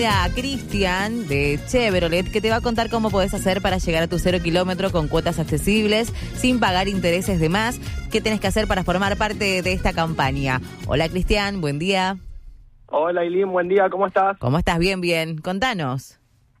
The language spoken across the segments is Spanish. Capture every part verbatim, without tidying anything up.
A Cristian de Chevrolet, que te va a contar cómo podés hacer para llegar a tu cero kilómetro con cuotas accesibles, sin pagar intereses de más. ¿Qué tenés que hacer para formar parte de esta campaña? Hola Cristian, buen día. Hola Eileen, buen día, ¿cómo estás? ¿Cómo estás? Bien, bien. Contanos.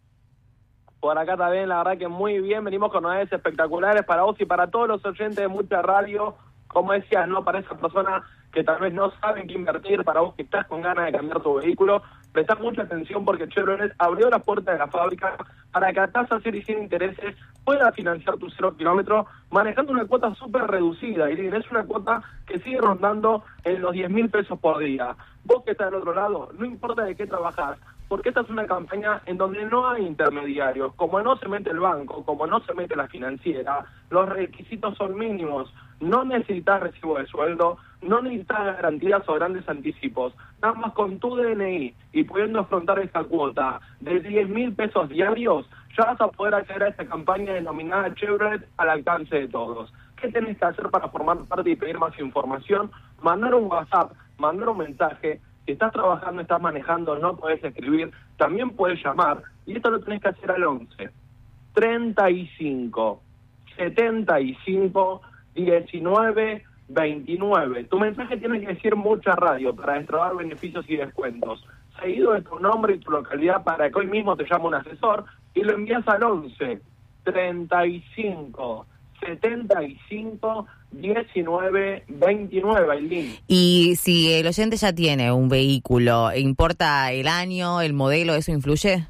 Por acá también, la verdad que muy bien, venimos con novedades espectaculares para vos y para todos los oyentes de Mucha Radio. Como decías, ¿no? Para esas personas que tal vez no saben qué invertir, para vos que estás con ganas de cambiar tu vehículo, prestá mucha atención porque Chevrolet abrió las puertas de la fábrica para que a tasa cero y sin intereses puedas financiar tu cero kilómetro manejando una cuota súper reducida. Y es una cuota que sigue rondando en los diez mil pesos por día. Vos que estás del otro lado, no importa de qué trabajás, porque esta es una campaña en donde no hay intermediarios. Como no se mete el banco, como no se mete la financiera, los requisitos son mínimos. No necesitas recibo de sueldo, no necesitas garantías o grandes anticipos. Nada más con tu D N I y pudiendo afrontar esta cuota de diez mil pesos diarios, ya vas a poder acceder a esta campaña denominada Chevrolet al alcance de todos. ¿Qué tenés que hacer para formar parte y pedir más información? Mandar un WhatsApp, mandar un mensaje. Si estás trabajando, estás manejando, no podés escribir, también podés llamar. Y esto lo tenés que hacer al once, treinta y cinco, setenta y cinco, diecinueve, veintinueve. Tu mensaje tiene que decir Mucha Radio para destrabar beneficios y descuentos. Seguido de tu nombre y tu localidad para que hoy mismo te llame un asesor y lo envías al once, treinta y cinco, setenta y cinco, diecinueve, veintinueve, Aileen. Y si el oyente ya tiene un vehículo, ¿importa el año, el modelo, eso influye?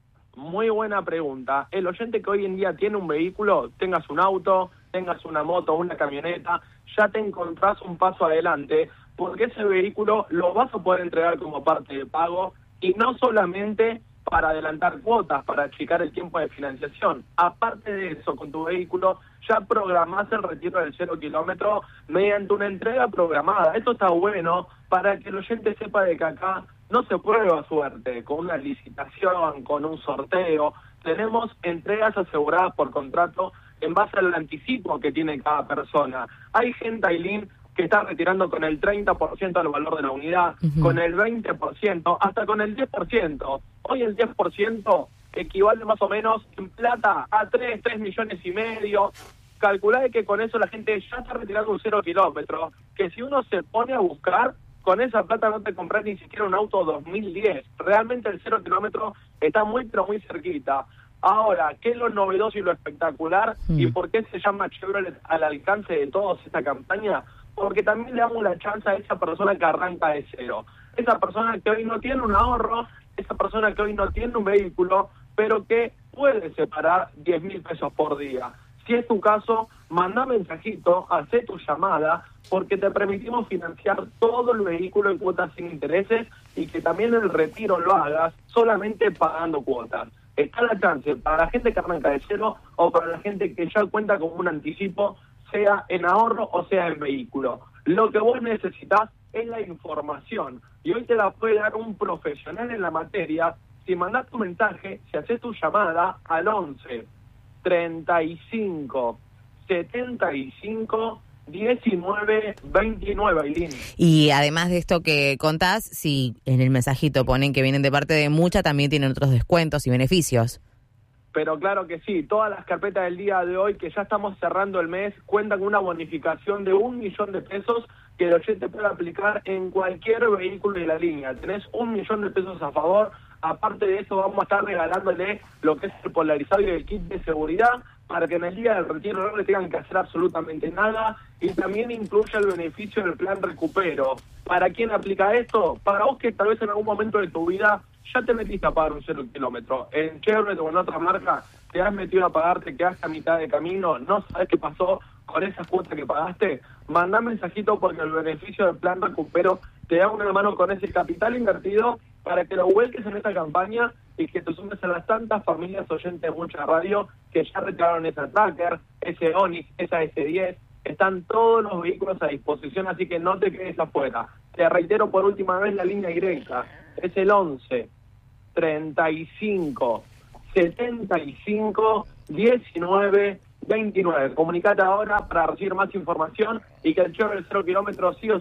Muy buena pregunta. El oyente que hoy en día tiene un vehículo, tengas un auto, tengas una moto, una camioneta, ya te encontrás un paso adelante, porque ese vehículo lo vas a poder entregar como parte de pago y no solamente para adelantar cuotas, para achicar el tiempo de financiación. Aparte de eso, con tu vehículo ya programás el retiro del cero kilómetro mediante una entrega programada. Esto está bueno para que el oyente sepa de que acá no se prueba suerte, con una licitación, con un sorteo. Tenemos entregas aseguradas por contrato en base al anticipo que tiene cada persona. Hay gente, Aileen, que está retirando con el treinta por ciento del valor de la unidad, uh-huh. con el veinte por ciento, hasta con el diez por ciento. Hoy el diez por ciento equivale más o menos en plata a tres, tres millones y medio. Calculá que con eso la gente ya está retirando un cero kilómetro, que si uno se pone a buscar, con esa plata no te compras ni siquiera un auto dos mil diez. Realmente el cero kilómetro está muy, pero muy cerquita. Ahora, ¿qué es lo novedoso y lo espectacular? Mm. ¿Y por qué se llama Chevrolet al alcance de todos esta campaña? Porque también le damos la chance a esa persona que arranca de cero. Esa persona que hoy no tiene un ahorro, esa persona que hoy no tiene un vehículo, pero que puede separar diez mil pesos por día. Si es tu caso, manda mensajito, hacé tu llamada, porque te permitimos financiar todo el vehículo en cuotas sin intereses y que también el retiro lo hagas solamente pagando cuotas. Está la chance para la gente que arranca de cero o para la gente que ya cuenta con un anticipo, sea en ahorro o sea en vehículo. Lo que vos necesitas es la información y hoy te la puede dar un profesional en la materia si mandás tu mensaje, si haces tu llamada al once, treinta y cinco, setenta y cinco, diecinueve, veintinueve, Aileen. Y además de esto que contás, si en el mensajito ponen que vienen de parte de Mucha, también tienen otros descuentos y beneficios. Pero claro que sí, todas las carpetas del día de hoy, que ya estamos cerrando el mes, cuentan con una bonificación de un millón de pesos que el oyente puede aplicar en cualquier vehículo de la línea. Tenés un millón de pesos a favor. Aparte de eso, vamos a estar regalándole lo que es el polarizado y el kit de seguridad para que en el día del retiro no le tengan que hacer absolutamente nada, y también incluye el beneficio del plan recupero. ¿Para quién aplica esto? Para vos que tal vez en algún momento de tu vida ya te metiste a pagar un cero kilómetro. En Chevrolet o en otra marca te has metido a pagar, te quedaste a mitad de camino, no sabes qué pasó con esas cuotas que pagaste. Mandá mensajito porque el beneficio del plan recupero te da una mano con ese capital invertido para que lo vuelques en esta campaña y que te sumes a las tantas familias oyentes de Mucha Radio que ya retiraron esa Tracker, ese Onix, esa ese diez. Están todos los vehículos a disposición, así que no te quedes afuera. Te reitero por última vez la línea directa. Es el once, treinta y cinco, setenta y cinco, diecinueve, veintinueve. Comunicate ahora para recibir más información y que el Chevrolet cero kilómetros sí o sí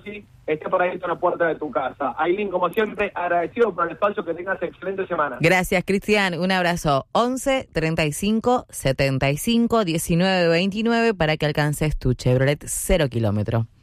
esté por ahí en la puerta de tu casa. Ailín, como siempre, agradecido por el espacio, que tengas excelente semana. Gracias, Cristian. Un abrazo. once, treinta y cinco, setenta y cinco, diecinueve, veintinueve para que alcances tu Chevrolet cero kilómetro.